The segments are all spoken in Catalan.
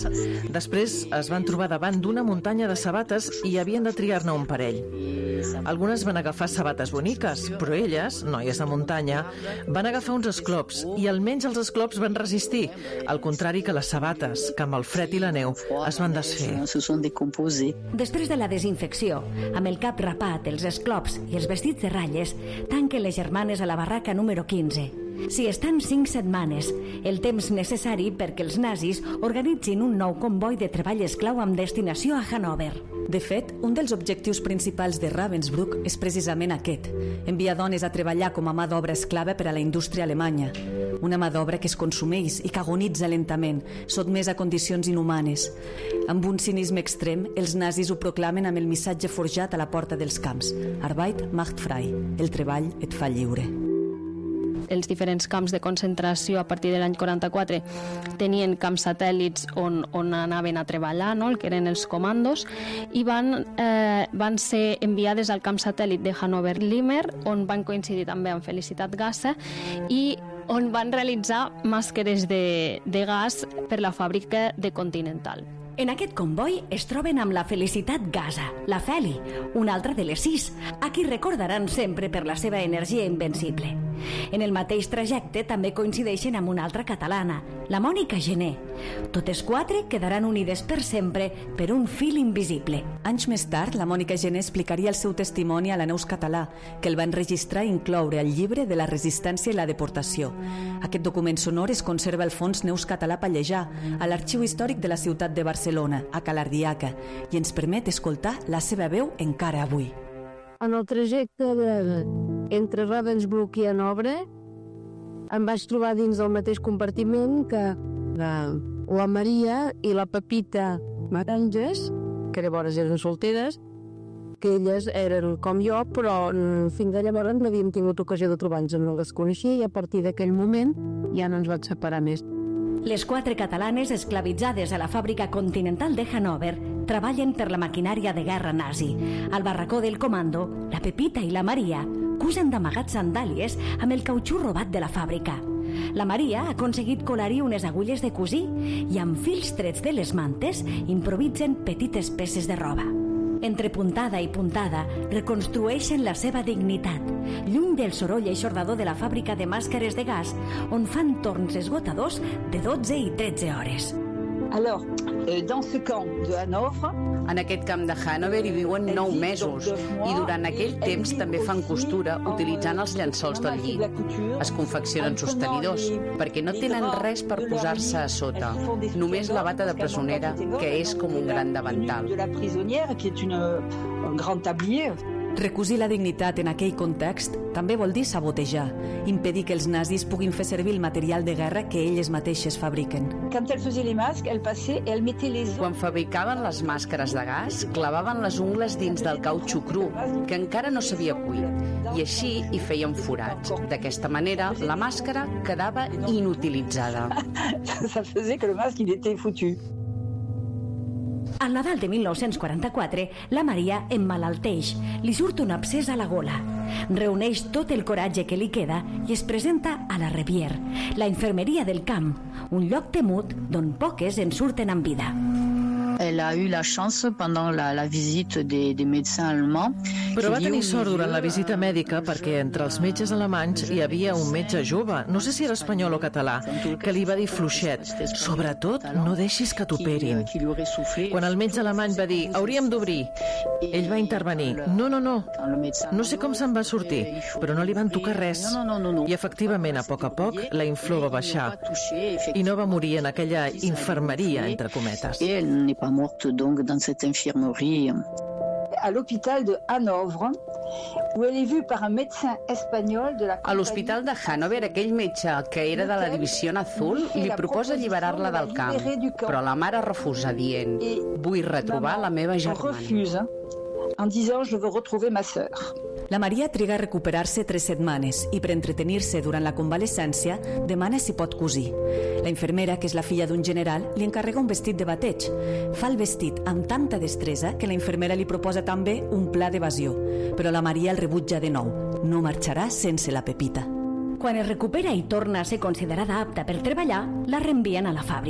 Després es van trobar davant d'una muntanya de sabates i havien de triar-ne un parell. Algunes van agafar sabates boniques, però elles, noies de muntanya, van agafar uns esclops i almenys els esclops van resistir, al contrari que les sabates, que amb el fred i la neu es van desfer. Després de la desinfecció, amb el cap rapat, els esclops i els vestits de ratlles, tanquen les germanes a la barraca número 15. Si estan 5 setmanes, el temps necessari perquè els nazis organitzin un nou comboi de treball esclau amb destinació a Hannover. De fet, un dels objectius principals de Ravensbrück és precisament aquest: enviar dones a treballar com a mà d'obra esclava per a la indústria alemanya. Una mà d'obra que es consumeix i que agonitza lentament, sotmès a condicions inhumanes. Amb un cinisme extrem, els nazis ho proclamen amb el missatge forjat a la porta dels camps: Arbeit macht frei, el treball et fa lliure. Els diferents camps de concentració a partir de l'any 44 tenien camps satèl·lits on anaven a treballar, no? El que eren els comandos, i van ser enviades al camp satèl·lit de Hannover-Limmer, on van coincidir també amb Felicitat Gassa, i on van realitzar màscares de gas per la fàbrica de Continental. En aquest comboi es troben amb la Felicitat Gassa, la Feli, una altra de les 6, a qui recordaran sempre per la seva energia invencible. En el mateix trajecte també coincideixen amb una altra catalana, la Mònica Gené. Totes 4 quedaran unides per sempre per un fil invisible. Anys més tard, la Mònica Gené explicaria el seu testimoni a la Neus Català, que el va enregistrar i incloure al llibre de la resistència i la deportació. Aquest document sonor es conserva al fons Neus Català Pallejà, a l'Arxiu Històric de la ciutat de Barcelona, a Calardiaca, i ens permet escoltar la seva veu encara avui. En el trajecte entre Ravensbrück i Hannover em vaig trobar dins del mateix compartiment que la Maria i la Pepita Maranges, que llavors eren solteres, que elles eren com jo, però fins de llavors no havíem tingut ocasió de trobar-nos, no les coneixia, i a partir d'aquell moment ja no ens vam separar més. Les 4 catalanes esclavitzades a la fàbrica Continental de Hannover treballen per la maquinària de guerra nazi. Al barracó del comando, la Pepita i la Maria cusen d'amagat sandàlies amb el cautxú robat de la fàbrica. La Maria ha aconseguit colar-hi unes agulles de cosir i amb fils trets de les mantes improvisen petites peces de roba. Entre puntada i puntada reconstrueixen la seva dignitat, lluny del soroll eixordador de la fàbrica de màscares de gas, on fan torns esgotadors de 12 i 13 hores. Alors, dans ce camp de Hanovre, en aquest camp de Hannover hi viuen 9 mesos i durant aquell temps també fan costura utilitzant els llençols del llit. Es confeccionen sostenidors perquè no tenen res per posar-se a sota, només la bata de presonera, que és com un gran davantal. Recosir la dignitat en aquell context també vol dir sabotejar, impedir que els nazis puguin fer servir el material de guerra que elles mateixes fabriquen. Quan fabricaven les màscares de gas, clavaven les ungles dins del cautxú cru, que encara no s'havia cuit, i així hi feien forats. D'aquesta manera, la màscara quedava inutilitzada. Ça faisait que le masque, il était foutu. Al Nadal de 1944, la Maria emmalalteix, li surt un abscés a la gola. Reuneix tot el coratge que li queda i es presenta a la Revier, la infermeria del camp, un lloc temut d'on poques en surten amb vida. Elle a eu la chance pendant la visite des médecins allemands. Però va tenir sort durant la visita mèdica perquè entre els metges alemanys hi havia un metge jove, no sé si era espanyol o català, que li va dir fluixet: sobretot no deixis que t'operin. Quan el metge alemany va dir hauríem d'obrir, ell va intervenir: no sé com se'n va sortir, però no li van tocar res. I efectivament, a poc la inflor va baixar i no va morir en aquella infermeria, entre cometes. Morte donc dans cette infirmerie. À l'hôpital de Hanovre, où elle est vue par un médecin espagnol de la... A l'hospital de Hannover, aquell metge que era de la Divisió Azul li proposa alliberar-la del camp, però la mare refusa dient: vull retrobar la meva germana. En disant je veux retrouver ma sœur. La Maria triga a recuperar-se 3 setmanes i per entretenir-se durant la convalescència demana si pot cosir. La infermera, que és la filla d'un general, li encarrega un vestit de bateig. Fa el vestit amb tanta destresa que la infermera li proposa també un pla d'evasió, però la Maria el rebutja de nou. No marxarà sense la Pepita. Quan es recupera i torna a ser considerada apta per treballar, la reenvien a la fàbrica.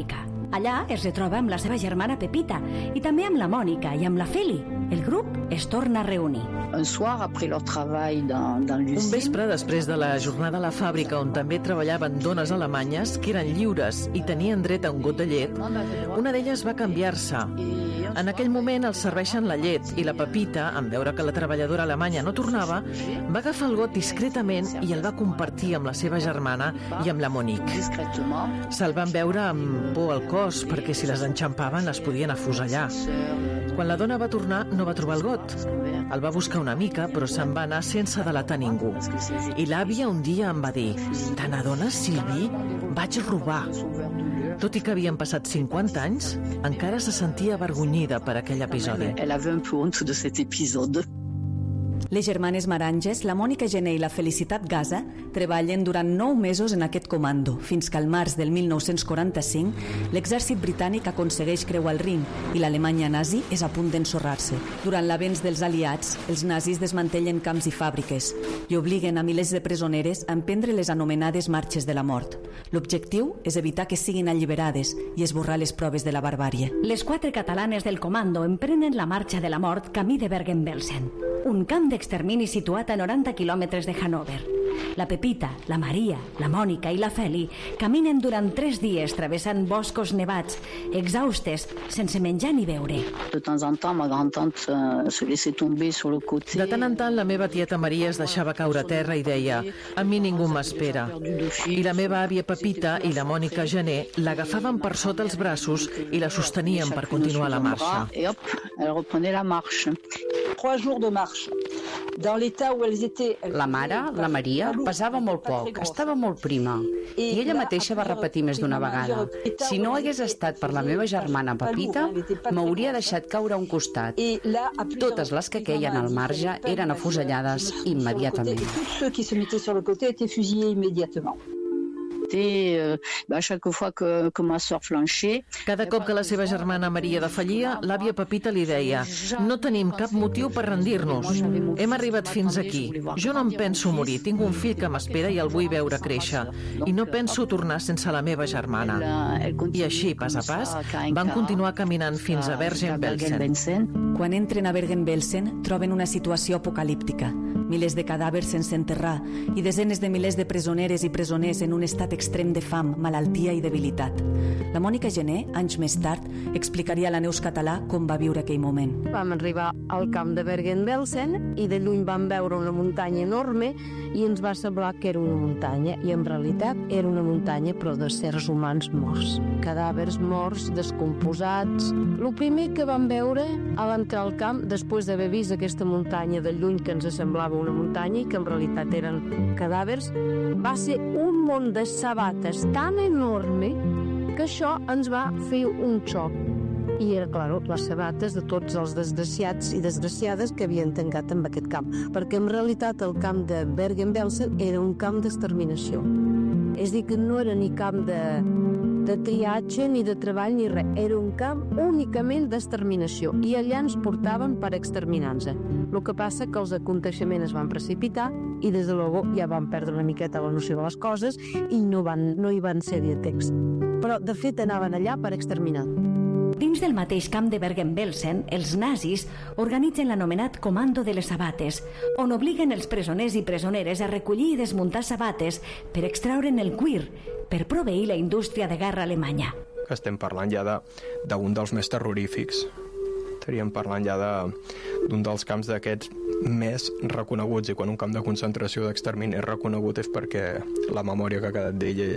Allà es retroba amb la seva germana Pepita i també amb la Mònica i amb la Feli. El grup es torna a reunir. Un soir, après leur travail dans l'usine... Un vespre, després de la jornada a la fàbrica on també treballaven dones alemanyes que eren lliures i tenien dret a un got de llet, una d'elles va canviar-se. En aquell moment els serveixen la llet i la Pepita, en veure que la treballadora alemanya no tornava, va agafar el got discretament i el va compartir amb la seva germana i amb la Monique. Se'l van veure amb por al cos perquè si les enxampaven les podien afusellar. Quan la dona va tornar no va trobar el got. El va buscar una mica però se'n va anar sense delatar ningú. I l'àvia un dia em va dir: «Te n'adones, Sylvie? Vaig robar». Tot i que havien passat 50 anys, encara se sentia avergonyida per aquell episodi. Elle avait un peu honte de cet épisode. Les germanes Maranges, la Mònica Gené i la Felicitat Gaza treballen durant 9 mesos en aquest comando, fins que al març del 1945 l'exèrcit britànic aconsegueix creuar el Rin i l'Alemanya nazi és a punt d'ensorrar-se. Durant l'avenç dels aliats, els nazis desmantellen camps i fàbriques i obliguen a milers de presoneres a emprendre les anomenades marxes de la mort. L'objectiu és evitar que siguin alliberades i esborrar les proves de la barbàrie. Les 4 catalanes del comando emprenen la marxa de la mort camí de Bergen-Belsen, un camp d'extermini situat a 90 quilòmetres de Hannover. La Pepita, la Maria, la Mònica i la Feli caminen durant 3 dies travessant boscos nevats, exhaustes, sense menjar ni beure. De temps en temps, ma grande-tante se laissait tomber sur le côté. De tant en tant, la meva tieta Maria es deixava caure a terra i deia: «A mi ningú m'espera». I la meva àvia Pepita i la Mònica Gené l'agafaven per sota els braços i la sostenien per continuar la marxa. Et hop, elle reprenait la marche. 3 jours de marche. Dans l'état où elles étaient... La mare, la Maria, pesava molt poc, estava molt prima. I ella mateixa va repetir més d'una vegada: «Si no hagués estat per la meva germana Pepita, m'hauria deixat caure a un costat». Totes les que queien al marge eren afusellades immediatament. Tous ceux qui se mettaient sur le côté étaient fusillés immédiatement. À chaque fois que ma sœur flanchait... Cada cop que la seva germana Maria defallia, l'àvia Pepita li deia: «No tenim cap motiu per rendir-nos. Hem arribat fins aquí. Jo no em penso morir. Tinc un fill que m'espera i el vull veure créixer. I no penso tornar sense la meva germana». I així, pas a pas, van continuar caminant fins a Bergen-Belsen. Quan entren a Bergen-Belsen, troben una situació apocalíptica. Milers de cadàvers sense enterrar i desenes de milers de presoneres i presoners en un estat extrem de fam, malaltia i debilitat. La Mònica Gené, anys més tard, explicaria a la Neus Català com va viure aquell moment. Vam arribar al camp de Bergen-Belsen i de lluny vam veure una muntanya enorme i ens va semblar que era una muntanya, i en realitat era una muntanya però de sers humans morts. Cadàvers morts, descomposats. El primer que vam veure a l'entrar al camp, després d'haver vist aquesta muntanya de lluny que ens semblava una muntanya i que en realitat eren cadàvers, va ser un munt de sabates tan enorme que això ens va fer un xoc. I era, clar, les sabates de tots els desgraciats i desgraciades que havien tancat en aquest camp, perquè en realitat el camp de Bergen-Belsen era un camp d'exterminació. És a dir, que no era ni camp de triatge, ni de treball, ni res. Era un camp únicament d'exterminació. I allà ens portaven per exterminar-nos. El que passa que els aconteixements es van precipitar i, des de luego, ja van perdre una miqueta la noció de les coses i no hi van ser text. Però, de fet, anaven allà per exterminar. Dins del mateix camp de Bergen-Belsen, els nazis organitzen l'anomenat Comando de les Sabates, on obliguen els presoners i presoneres a recollir i desmuntar sabates per extraure'n el cuir, per proveir la indústria de guerra alemanya. Estem parlant ja d'un dels més terrorífics. Estaríem parlant ja d'un dels camps d'aquests més reconeguts, i quan un camp de concentració d'extermini és reconegut és perquè la memòria que ha quedat d'ella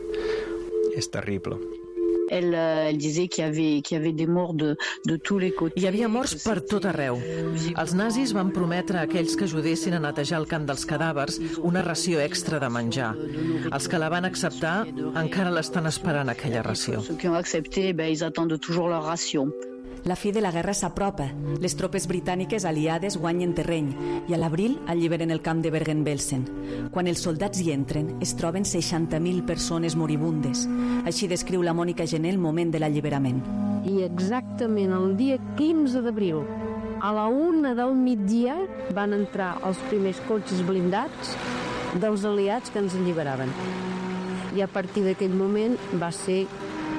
és terrible. Elle disait qu'il y avait des morts de tous les côtés. Hi havia morts per tot arreu. Els nazis van prometre a aquells que ajudessin a netejar el camp dels cadàvers una ració extra de menjar. Els que la van acceptar encara l'estan esperant, aquella ració. Ceux qui ont accepté, ils attendent toujours leur ration. La fi de la guerra s'apropa. Les tropes britàniques aliades guanyen terreny i a l'abril alliberen el camp de Bergen-Belsen. Quan els soldats hi entren, es troben 60.000 persones moribundes. Així descriu la Mònica Gené el moment de l'alliberament. I exactament el dia 15 d'abril, a la 1 del migdia, van entrar els primers cotxes blindats dels aliats que ens alliberaven. I a partir d'aquell moment va ser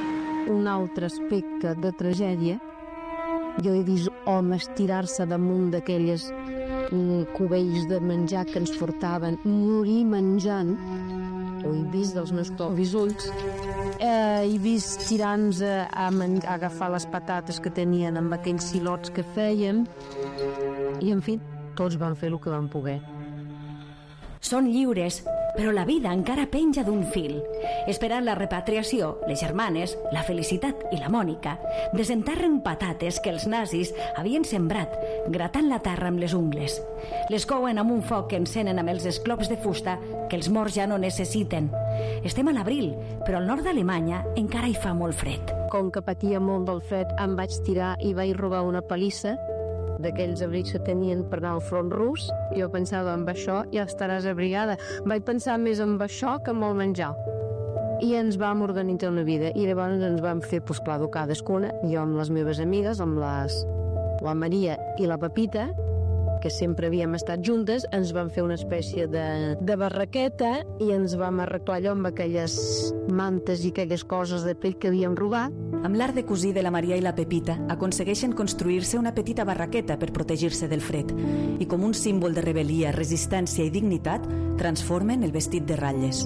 un altre aspecte de tragèdia. Jo he vist homes tirar-se damunt d'aquelles cubells de menjar que ens portaven, morir menjant. Ho he vist dels meus propis ulls. He vist tirant-nos a agafar les patates que tenien amb aquells silots que feien. I, en fi, tots van fer el que van poder. Són lliures, però la vida encara penja d'un fil. Esperant la repatriació, les germanes, la Felicitat i la Mònica desenterren patates que els nazis havien sembrat, gratant la terra amb les ungles. Les couen amb un foc que encenen amb els esclops de fusta que els morts ja no necessiten. Estem a l'abril, però al nord d'Alemanya encara hi fa molt fred. Com que patia molt del fred, em vaig tirar i vaig robar una palissa d'aquells abrics que tenien per anar al front rus. Jo pensava, amb això ja estaràs abrigada. Vaig pensar més en això que en el menjar. I ens vam organitzar una vida. I llavors ens vam fer, doncs clar, cadascuna, jo amb les meves amigues, amb la Maria i la Pepita, que sempre havíem estat juntes, ens vam fer una espècie de barraqueta i ens vam arreglar allò amb aquelles mantes i aquelles coses de pell que havíem robat. Amb l'art de cosir de la Maria i la Pepita aconsegueixen construir-se una petita barraqueta per protegir-se del fred i com un símbol de rebel·lia, resistència i dignitat transformen el vestit de ratlles.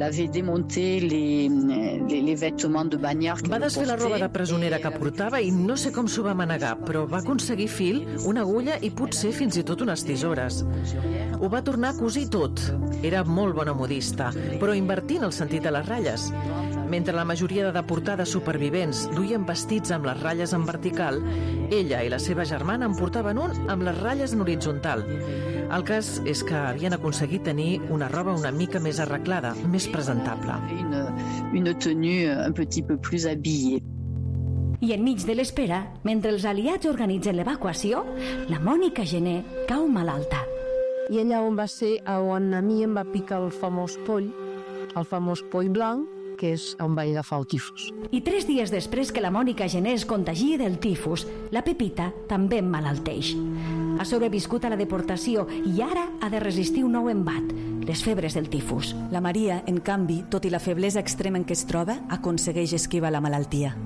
Va desfer la roba de presonera que portava i no sé com s'ho va manegar, però va aconseguir fil, una agulla i potser fins i tot unes tisores. Ho va tornar a cosir tot. Era molt bona modista, però invertint el sentit de les ratlles. Mentre la majoria de deportades supervivents duien vestits amb les ratlles en vertical, ella i la seva germana en portaven un amb les ratlles en horitzontal. El cas és que havien aconseguit tenir una roba una mica més arreglada, més presentable. Une tenue un petit peu plus habillée. I enmig de l'espera, mentre els aliats organitzen l'evacuació, la Mònica Gené cau malalta. I allà on va ser, on a mi em va picar el famós poll blanc, que és on vaig agafar el tifus. I 3 dies després que la Mònica Gené es contagia del tifus, la Pepita també emmalalteix. Ha sobreviscut a la deportació i ara ha de resistir un nou embat, les febres del tifus. La Maria, en canvi, tot i la feblesa extrema en què es troba, aconsegueix esquivar la malaltia.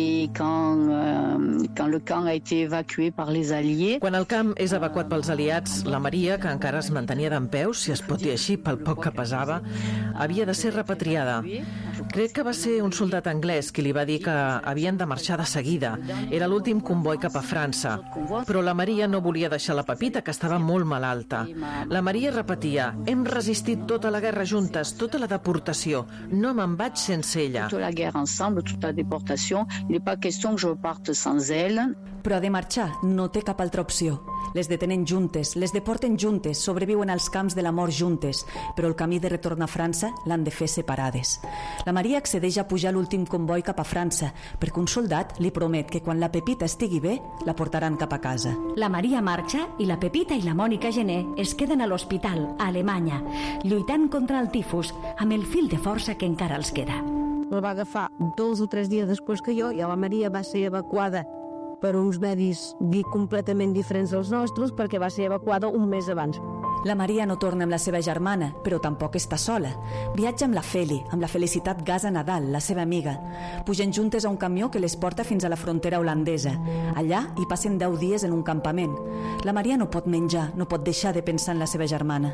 Quand le camp a été évacué par les alliés... Quan el camp és evacuat pels aliats, la Maria, que encara es mantenia dempeus, si es pot dir així, pel poc que pesava, havia de ser repatriada. Crec que va ser un soldat anglès qui li va dir que havien de marxar de seguida. Era l'últim comboi cap a França. Però la Maria no volia deixar la Pepita, que estava molt malalta. La Maria repetia: hem resistit tota la guerra juntes, tota la deportació. No me'n vaig sense ella. Tota la guerra ensemble, tota la deportació. Il n'est pas question que je parte sans elle. Però de marxar no té cap altra opció. Les detenen juntes, les deporten juntes, sobreviuen als camps de la mort juntes, però el camí de retorn a França l'han de fer separades. La Maria accedeix a pujar l'últim comboi cap a França, perquè un soldat li promet que quan la Pepita estigui bé, la portaran cap a casa. La Maria marxa i la Pepita i la Mònica Gené es queden a l'hospital, a Alemanya, lluitant contra el tifus amb el fil de força que encara els queda. La va agafar 2 o 3 dies després que jo, i la Maria va ser evacuada per uns medis completament diferents dels nostres, perquè va ser evacuada un mes abans. La Maria no torna amb la seva germana, però tampoc està sola. Viatja amb la Feli, amb la Felicitat Gaza Nadal, la seva amiga. Pugen juntes a un camió que les porta fins a la frontera holandesa. Allà hi passen 10 dies en un campament. La Maria no pot menjar, no pot deixar de pensar en la seva germana.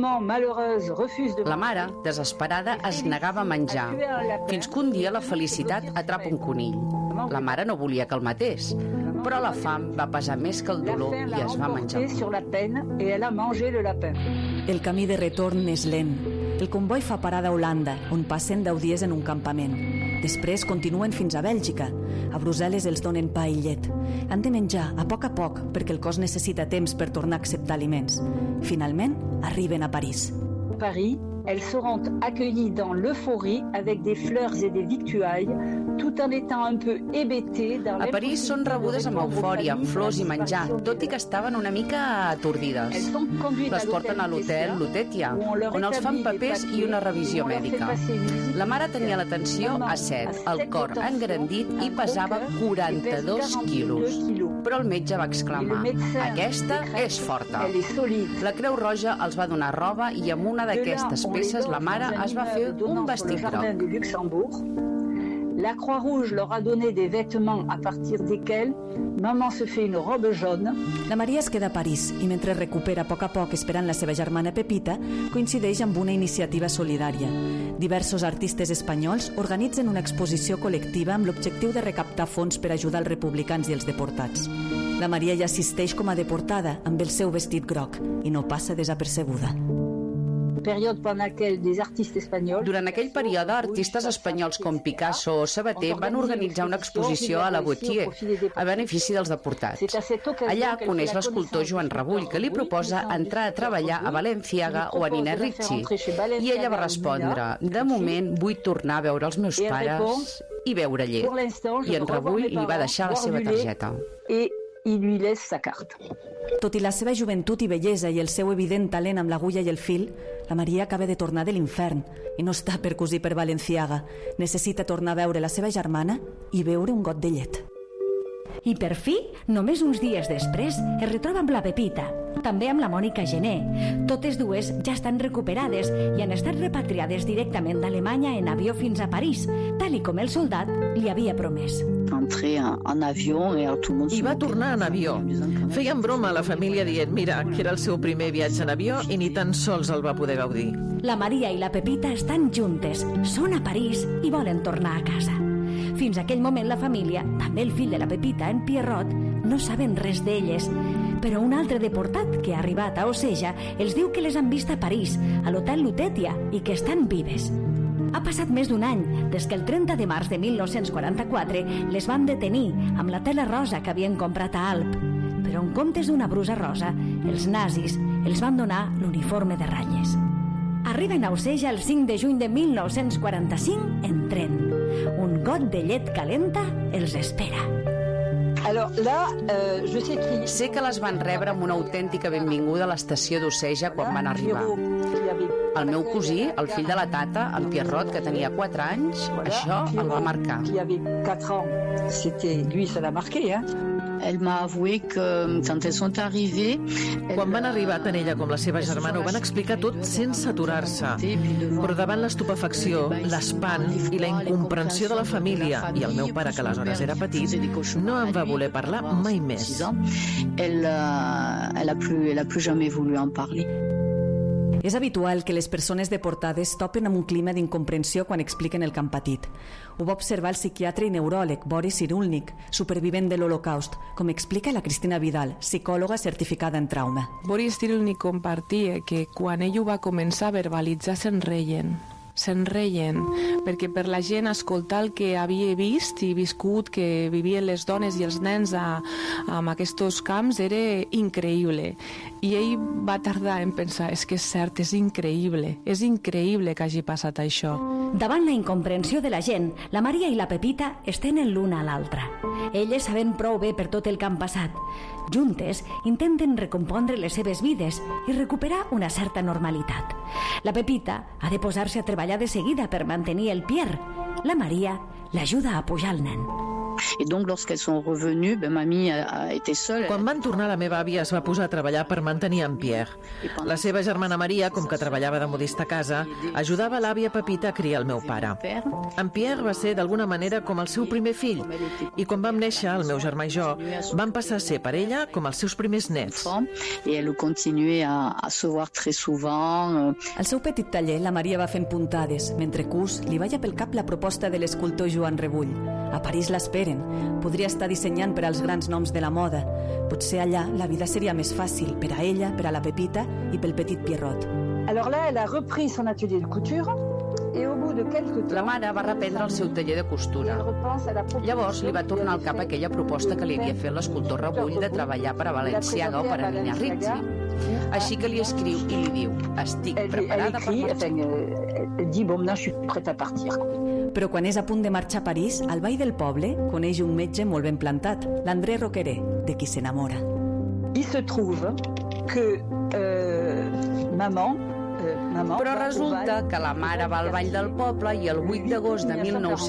La mare, desesperada, es negava a menjar, fins que un dia la Felicitat atrapa un conill. La mare no volia que el matés, però la fam va pesar més que el dolor i es va menjar. El camí de retorn és lent. El comboi fa parada a Holanda, on passen 10 dies en un campament. Després continuen fins a Bèlgica. A Brussel·les els donen pa i llet. Han de menjar a poc, perquè el cos necessita temps per tornar a acceptar aliments. Finalment, arriben a París. Paris, elles seront accueillies dans l'euphorie avec des fleurs et des victuailles, tout en étant un peu hébétées dans A París són rebudes amb eufòria, amb flors i menjar, tot i que estaven una mica atordides. Les porten a l'hotel Lutetia, on els fan papers i una revisió mèdica. La mare tenia la tensió a 7, el cor engrandit i pesava 42 quilos. Però el metge va exclamar: aquesta és forta. La Creu Roja els va donar roba i amb una d'aquestes peces la mare es va fer un vestit groc. La Croix-Rouge leur a donné des vêtements à partir desquels maman se fait une robe jaune. La Maria es queda a París i mentre recupera a poc esperant la seva germana Pepita, coincideix amb una iniciativa solidària. Diversos artistes espanyols organitzen una exposició col·lectiva amb l'objectiu de recaptar fons per ajudar els republicans i els deportats. La Maria hi assisteix com a deportada amb el seu vestit groc i no passa desapercebuda. Durant aquell període, artistes espanyols com Picasso o Sabater van organitzar una exposició a la Gautier a benefici dels deportats. Allà coneix l'escultor Joan Rebull, que li proposa entrar a treballar a Balenciaga o a Nina Ricci. I ella va respondre: de moment vull tornar a veure els meus pares i beure llet. I en Rebull li va deixar la seva targeta. Il lui laisse sa carte. Tot i la seva joventut i bellesa i el seu evident talent amb l'agulla i el fil, la Maria acaba de tornar de l'infern i no està per cosir per Balenciaga. Necessita tornar a veure la seva germana i beure un got de llet. I per fi, només uns dies després, es retroba amb la Pepita, també amb la Mònica Gené. Totes dues ja estan recuperades i han estat repatriades directament d'Alemanya en avió fins a París, tal i com el soldat li havia promès. I va tornar en avió. Feien broma a la família dient, mira, que era el seu primer viatge en avió i ni tan sols el va poder gaudir. La Maria i la Pepita estan juntes, són a París i volen tornar a casa. Fins a aquell moment la família, també el fill de la Pepita, en Pierrot, no saben res d'elles. Però un altre deportat que ha arribat a Oceja els diu que les han vist a París, a l'hotel Lutetia, i que estan vives. Ha passat més d'un any des que el 30 de març de 1944 les van detenir amb la tela rosa que havien comprat a Alp. Però en comptes d'una brusa rosa, els nazis els van donar l'uniforme de ratlles. Arriben a Oceja el 5 de juny de 1945 en tren. Un got de llet calenta els espera. Sé que les van rebre amb una autèntica benvinguda a l'estació d'Oceja quan van arribar. El meu cosí, el fill de la tata, en Pierrot, que tenia 4 anys, això el va marcar. Elle m'a avoué que quand elles sont arrivées... Quan van arribar tant ella com la seva germana ho van explicar tot sense aturar-se. Però davant l'estupefacció, l'espant i la incomprensió de la família i el meu pare, que aleshores era petit, no en va voler parlar mai més. Elle a plus jamais voulu en parler. És habitual que les persones deportades topen amb un clima d'incomprensió quan expliquen el que han patit. Ho va observar el psiquiatre i neuròleg Boris Cyrulnik, supervivent de l'Holocaust, com explica la Cristina Vidal, psicòloga certificada en trauma. Boris Cyrulnik compartia que quan ell ho va començar a verbalitzar se'n reien, perquè per la gent escoltar el que havia vist i viscut, que vivien les dones i els nens en aquests camps, era increïble. I ell va tardar en pensar, és que és cert, és increïble que hagi passat això. Davant la incomprensió de la gent, la Maria i la Pepita es tenen l'una a l'altra. Elles saben prou bé per tot el que han passat. Juntes intenten recompondre les seves vides i recuperar una certa normalitat. La Pepita ha de posar-se a treballar de seguida per mantenir el Pierre. La Maria l'ajuda a pujar el nen. Et donc, lorsqu'elles sont revenues, mamie a été seule. Quan van tornar, la meva àvia es va posar a treballar per mantenir en Pierre. La seva germana Maria, com que treballava de modista a casa, ajudava l'àvia Pepita a criar el meu pare. En Pierre va ser d'alguna manera com el seu primer fill, i quan vam néixer, el meu germà i jo, vam passar a ser per ella com els seus primers nets. Et elle continuait à se voir très souvent. Al seu petit taller, la Maria va fent puntades, mentre cus li balla pel cap la proposta de l'escultor Joan Rebull. A París l'esperen. Podria estar dissenyant per als grans noms de la moda. Potser allà la vida seria més fàcil per a ella, per a la Pepita i pel petit Pierrot. Alors là, elle a repris son atelier de couture. La mare va reprendre el seu taller de costura. Llavors li va tornar al cap aquella proposta que li havia fet l'escultor Rebull de treballar per a Balenciaga o per a Nina Ricci. Així que li escriu i li diu, estic preparada per marxar. Però quan és a punt de marxar a París, al ball del poble coneix un metge molt ben plantat, l'André Roqueret, de qui s'enamora. Il se trouve que maman Però resulta que la mare va al ball del poble i el 8 d'agost de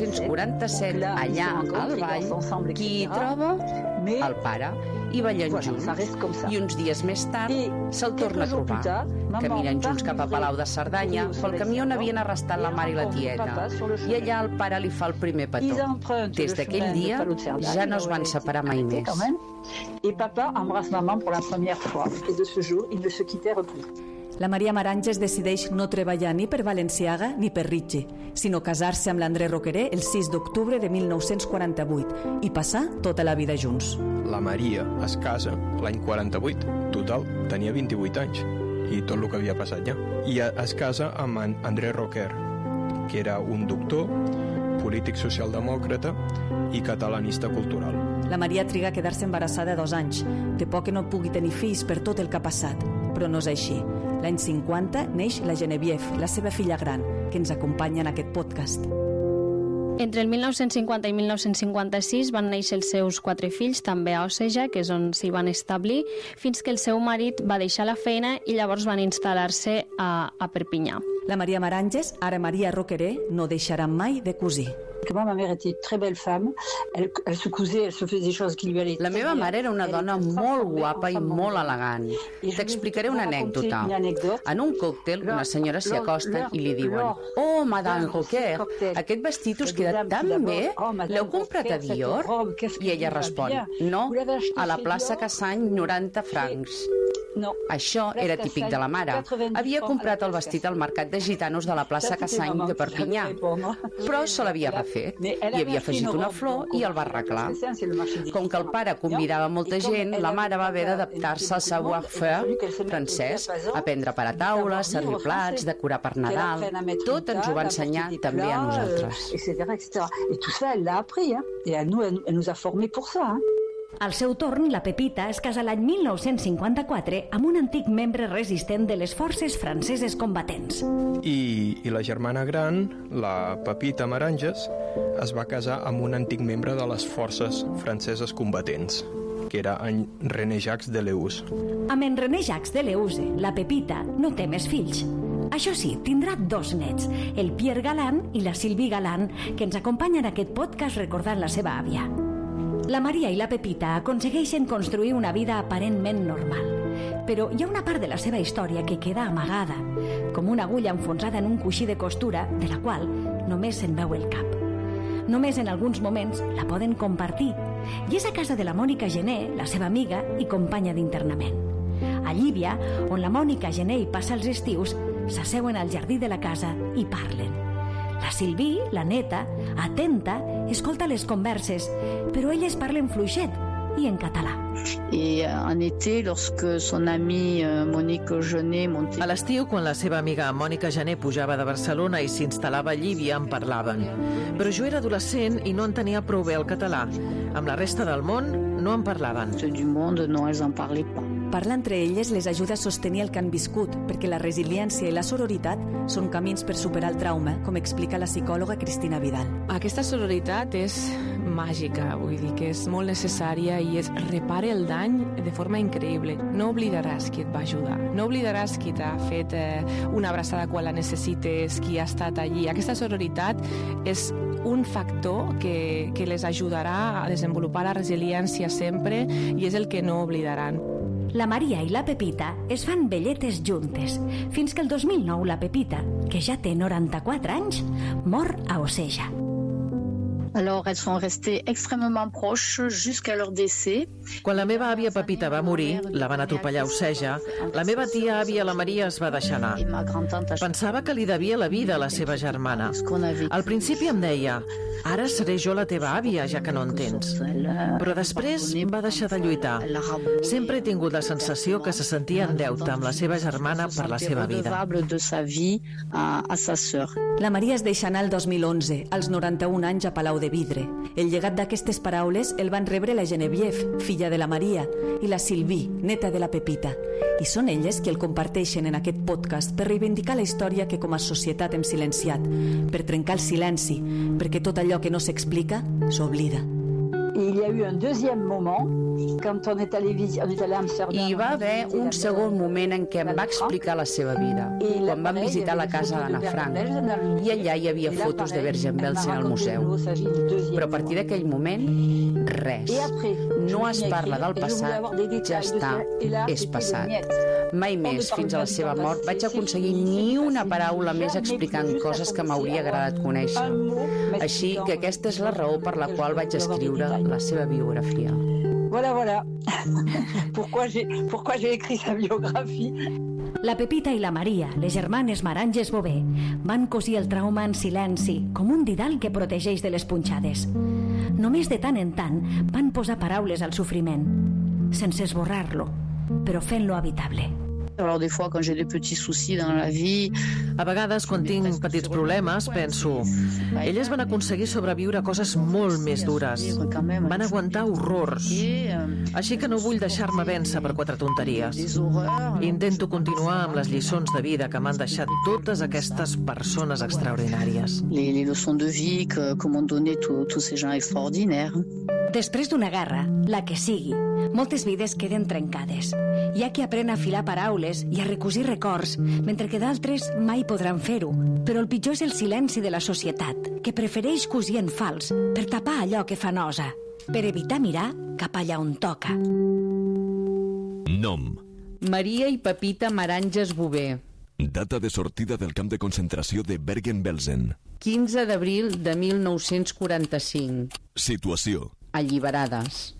1947, allà al ball, qui hi troba? El pare. I ballen junts. I uns dies més tard se'l torna a trobar. Caminen junts cap a Palau de Cerdanya, pel camí on havien arrestat la mare i la tieta. I allà el pare li fa el primer petó. Des d'aquell dia ja no es van separar mai més. Et papa embrasse maman pour la première fois. Et de ce jour, ils ne se quittèrent plus. La Maria Maranges decideix no treballar ni per Valenciaga ni per Ritchie, sinó casar-se amb l'André Roqueré el 6 d'octubre de 1948 i passar tota la vida junts. La Maria es casa l'any 48. Total, tenia 28 anys i tot el que havia passat ja. I es casa amb André Roquer, que era un doctor, polític socialdemòcrata i catalanista cultural. La Maria triga a quedar-se embarassada 2 anys. Té por que no pugui tenir fills per tot el que ha passat, però no és així. L'any 50 neix la Geneviève, la seva filla gran, que ens acompanya en aquest podcast. Entre el 1950 i 1956 van néixer els seus 4 fills, també a Oceja, que és on s'hi van establir, fins que el seu marit va deixar la feina i llavors van instal·lar-se a Perpinyà. La Maria Maranges, ara Maria Roqueré, no deixarà mai de cosir. Moi, ma mère était une très belle femme. Elle se cousait, elle se faisait des choses qui lui allaient. La meva mare era una dona molt guapa i molt elegant. T'explicaré una anècdota. En un còctel, una senyora s'hi acosta i li diuen: «Oh, Madame Roquer, aquest vestit us queda tan bé? L'heu comprat a Dior?» I ella respon: «No, a la plaça Cassany, 90 francs». Això era típic de la mare. Havia comprat el vestit al mercat de gitanos de la plaça Cassany de Perpinyà, però se l'havia refet. Hi havia afegit una flor i el va arreglar. Com que el pare convidava molta gent, la mare va haver d'adaptar-se al savoir-faire francès, aprendre per a taula, servir plats, decorar per Nadal. Tot ens ho va ensenyar també a nosaltres. Et tout ça, elle l'a appris. Et elle nous a formés pour ça. Al seu torn, la Pepita es casa l'any 1954 amb un antic membre resistent de les forces franceses combatents. I la germana gran, la Pepita Maranges, es va casar amb un antic membre de les forces franceses combatents, que era en René Jacques Deleuze. Amb en René Jacques Deleuze, la Pepita no té més fills. Això sí, tindrà 2 nets, el Pierre Galland i la Sylvie Galland, que ens acompanyen en aquest podcast recordant la seva àvia. La Maria i la Pepita aconsegueixen construir una vida aparentment normal. Però hi ha una part de la seva història que queda amagada, com una agulla enfonsada en un coixí de costura de la qual només se'n veu el cap. Només en alguns moments la poden compartir, i és a casa de la Mònica Gené, la seva amiga i companya d'internament. A Llívia, on la Mònica Gené hi passa els estius, s'asseuen al jardí de la casa i parlen. La Sylvie, la neta, atenta, escolta les converses, però elles parlen fluixet i en català. Et en été, lorsque son amie Monique Gené montait... A l'estiu, quan la seva amiga Mònica Gené pujava de Barcelona i s'instal·lava a Llívia, en parlaven. Però jo era adolescent i no entenia prou bé el català. Amb la resta del món no en parlaven. Du monde, no, elles en parlaient pas. Parlar entre elles les ajuda a sostenir el que han viscut, perquè la resiliència i la sororitat són camins per superar el trauma, com explica la psicòloga Cristina Vidal. Aquesta sororitat és màgica, vull dir que és molt necessària i repara el dany de forma increïble. No oblidaràs qui et va ajudar, no oblidaràs qui t'ha fet una abraçada quan la necessites, qui ha estat allí. Aquesta sororitat és un factor que les ajudarà a desenvolupar la resiliència sempre i és el que no oblidaran. La Maria i la Pepita es fan velletes juntes, fins que el 2009 la Pepita, que ja té 94 anys, mor a Oceja. Alors, elles sont restées extrêmement proches jusqu'à leur décès. Quan la meva àvia Pepita va morir, la van atropellar a Oceja, la meva tia àvia la Maria es va deixar anar. Pensava que li devia la vida a la seva germana. Al principi em deia: ara seré jo la teva àvia, ja que no en tens. Però després va deixar de lluitar. Sempre he tingut la sensació que se sentia en deute amb la seva germana per la seva vida. La Maria es deixa anar el 2011, als 91 anys a Palau de Vidre. El llegat d'aquestes paraules el van rebre la Geneviève, filla de la Maria, i la Sylvie, neta de la Pepita. I són elles qui el comparteixen en aquest podcast per reivindicar la història que com a societat hem silenciat, per trencar el silenci, perquè tot allò que no s'explica s'oblida. il y a eu un deuxième moment, quand on est allé à Amsterdam... I hi va haver un segon moment en què em va explicar la seva vida, quan vam visitar la casa d'Anna Frank, i allà hi havia fotos de Bergen-Belsen al museu. Però a partir d'aquell moment, res. No es parla del passat, ja està, és passat. Mai més, fins a la seva mort, vaig aconseguir ni una paraula més explicant coses que m'hauria agradat conèixer. Així que aquesta és la raó per la qual vaig escriure la seva biografia. Voilà. Pourquoi j'ai écrit sa biographie. La Pepita i la Maria, les germanes Maranges Bové, van cosir el trauma en silenci, com un didal que protegeix de les punxades. Només de tant en tant van posar paraules al sofriment, sense esborrar-lo, però fent-lo habitable. Alors des fois quand j'ai des petits soucis dans la vie, a vegades quan tinc petits problemes penso, elles van aconseguir sobreviure a coses molt més dures, van aguantar horrors, així que no vull deixar-me vèncer per 4 tonteries. Intento continuar amb les lliçons de vida que m'han deixat totes aquestes persones extraordinàries. Les leçons de vie que m'ont donné tous ces gens extraordinaires. Després d'una guerra, la que sigui, moltes vides queden trencades. Hi ha qui aprèn a filar paraules i a recosir records, mentre que d'altres mai podran fer-ho. Però el pitjor és el silenci de la societat, que prefereix cosir en fals per tapar allò que fa nosa, per evitar mirar cap allà on toca. Nom: Maria i Pepita Maranges Bové. Data de sortida del camp de concentració de Bergen-Belsen: 15 d'abril de 1945. Situació: Alliberades.